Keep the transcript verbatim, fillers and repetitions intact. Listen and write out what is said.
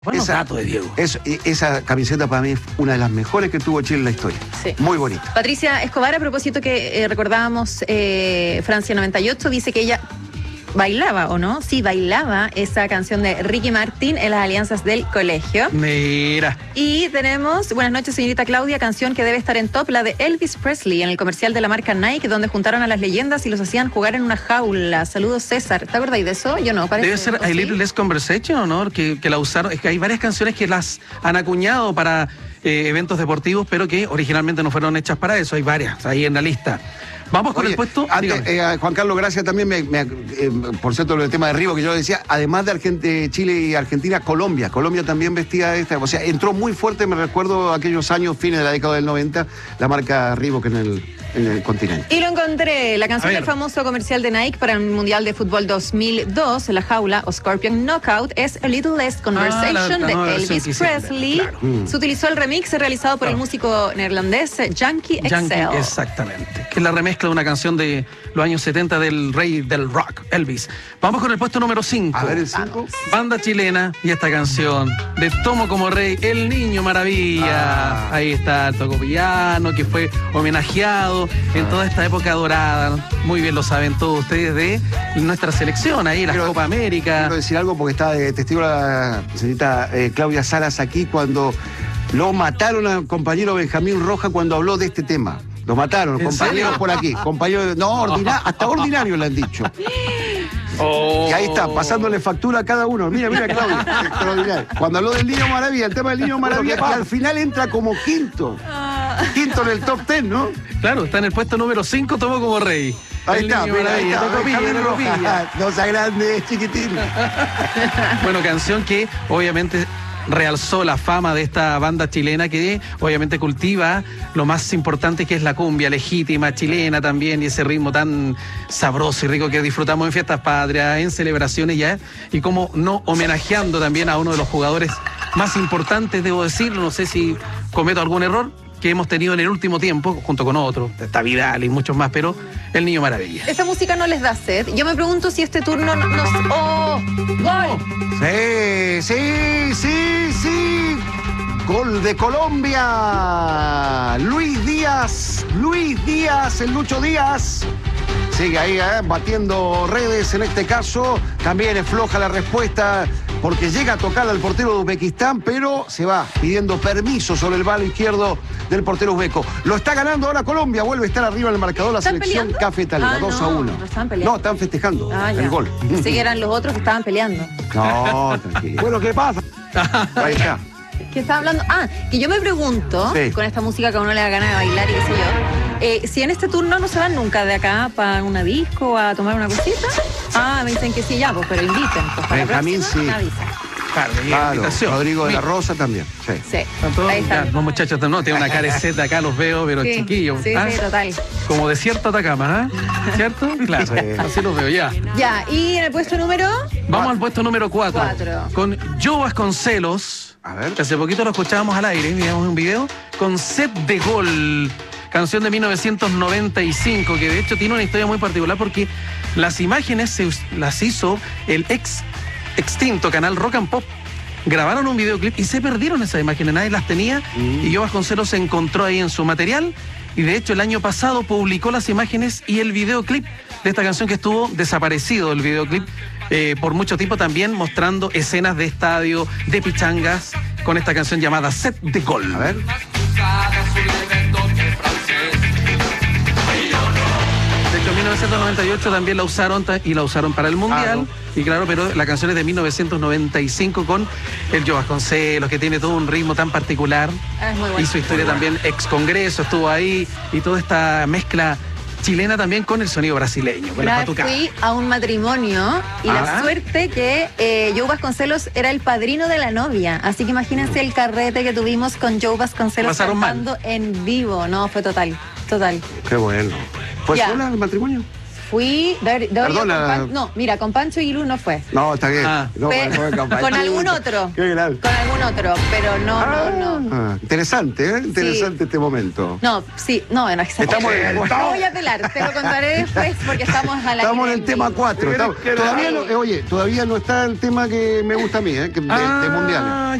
Bueno, esa, dato de Diego. Es, esa camiseta para mí es una de las mejores que tuvo Chile en la historia. Sí. Muy bonita. Patricia Escobar, a propósito que eh, recordábamos eh, Francia noventa y ocho, dice que ella bailaba, ¿o no? Sí, bailaba esa canción de Ricky Martin en las alianzas del colegio. Mira. Y tenemos, buenas noches, señorita Claudia, canción que debe estar en top, la de Elvis Presley, en el comercial de la marca Nike, donde juntaron a las leyendas y los hacían jugar en una jaula. Saludos, César. ¿Te acordáis de eso? Yo no, parece. Debe ser A ¿sí? Little Less Conversation, ¿no? Que, que la usaron. Es que hay varias canciones que las han acuñado para eh, eventos deportivos, pero que originalmente no fueron hechas para eso. Hay varias ahí en la lista. Vamos con Oye, el puesto. Antes, eh, Juan Carlos, gracias también, me, me, eh, por cierto, el tema de Rivo que yo decía, además de Argent Chile y Argentina, Colombia. Colombia también vestía esta, o sea, entró muy fuerte, me recuerdo aquellos años, fines de la década del noventa, la marca Reebok en el, en el continente. Y lo encontré, la canción del famoso comercial de Nike para el Mundial de Fútbol dos mil dos, La Jaula o Scorpion Knockout, es A Little Less Conversation ah, la, la, de no, Elvis Presley. Claro. Mm. Se utilizó el remix realizado por claro. el músico neerlandés Yankee Excel. Yankee, exactamente. Que es la remezcla de una canción de los años setenta del rey del rock, Elvis. Vamos con el puesto número cinco. A ver, el cinco. Banda chilena y esta canción de Tomo como Rey, El Niño Maravilla. Ah. Ahí está el tocopillano que fue homenajeado ah. en toda esta época dorada. Muy bien lo saben todos ustedes de nuestra selección ahí, la Copa América. Quiero decir algo porque está de testigo la señorita eh, Claudia Salas aquí cuando lo mataron al compañero Benjamín Roja cuando habló de este tema. Lo mataron, compañeros por aquí. Compañeros, no, ordina, hasta ordinario le han dicho. Oh. Y ahí está, pasándole factura a cada uno. Mira, mira, Claudia, extraordinario. Cuando habló del Niño Maravilla, el tema del Niño Maravilla, que al final entra como quinto. Quinto en el top ten, ¿no? Claro, está en el puesto número cinco, Tomo como Rey. Ahí está, mira, ahí está. Tocopilla, Tocopilla. No sea grande, chiquitín. Bueno, canción que obviamente realzó la fama de esta banda chilena que obviamente cultiva lo más importante que es la cumbia legítima chilena también y ese ritmo tan sabroso y rico que disfrutamos en fiestas patrias, en celebraciones ya, y como no homenajeando también a uno de los jugadores más importantes, debo decirlo, no sé si cometo algún error, que hemos tenido en el último tiempo, junto con otros, está Vidal y muchos más, pero el Niño Maravilla. ¿Esta música no les da sed? Yo me pregunto si este turno nos... ¡Oh! ¡Gol! Sí, sí, sí, sí. Gol de Colombia. Luis Díaz, Luis Díaz, el Lucho Díaz. Sigue ahí, ¿eh? Batiendo redes en este caso. También es floja la respuesta porque llega a tocar al portero de Uzbekistán, pero se va pidiendo permiso sobre el palo izquierdo del portero uzbeco. Lo está ganando ahora Colombia, vuelve a estar arriba en el marcador la selección peleando? cafetalera, ah, dos no, a uno. No, estaban peleando. No, están festejando ah, el gol. Pensé que eran los otros que estaban peleando. No, tranquilo. Bueno, ¿qué pasa? Ahí está. ¿Qué estaba hablando? Ah, que yo me pregunto, sí. con esta música que a uno le da ganas de bailar y qué sé yo, eh, si en este turno no se van nunca de acá para una disco, a tomar una cosita. Ah, me dicen que sí, ya, pues, pero inviten. Pues, para Benjamín, sí. Claro, claro, Rodrigo de la Rosa también. Sí. Sí. Todos, ahí está. Ya, los muchachos, no, tiene una careceta acá, los veo, pero sí, chiquillos. Sí, ¿ah? sí, total. Como desierto Atacama, ¿ah? ¿eh? ¿Cierto? Claro, sí. Así los veo, ya. Ya, y en el puesto número... Vamos al puesto número cuatro. Cuatro. Con Joe Vasconcelos. A ver. Que hace poquito lo escuchábamos al aire, miramos un video, con Set de Gol. Canción de mil novecientos noventa y cinco, que de hecho tiene una historia muy particular porque las imágenes se, las hizo el ex extinto canal Rock and Pop. Grabaron un videoclip y se perdieron esas imágenes, nadie las tenía mm. y Joe Vasconcelos se encontró ahí en su material y de hecho el año pasado publicó las imágenes y el videoclip de esta canción que estuvo desaparecido, el videoclip eh, por mucho tiempo también mostrando escenas de estadio, de pichangas con esta canción llamada Set de Gol. A ver. De hecho, en mil novecientos noventa y ocho también la usaron y la usaron para el Mundial. Ah, no. Y claro, pero la canción es de mil novecientos noventa y cinco con el Joe Vasconcelos, que tiene todo un ritmo tan particular. Ah, es muy bueno. Y su historia también, ex Congreso, estuvo ahí. Y toda esta mezcla chilena también con el sonido brasileño. Con la fui a un matrimonio y ah. la suerte que eh, Joe Vasconcelos era el padrino de la novia. Así que imagínense el carrete que tuvimos con Joe Vasconcelos cantando en vivo. No, fue total, total. Qué bueno. ¿Fue sola el matrimonio? fui. De, de Perdona. con Pan, no, mira, con Pancho Aguilú no fue. No, está bien. Ah. No, Fue fue con, con algún otro. Qué grande. Con algún otro, pero no, Ah, no, no. Interesante, ¿eh? Interesante Sí. este momento. No, sí, no, no, Estamos en- no voy a apelar, te lo contaré después porque estamos a la Estamos en el tema cuatro. Todavía no, eh, oye, todavía no está el tema que me gusta a mí, ¿eh? Que- de, de Ah, mundiales.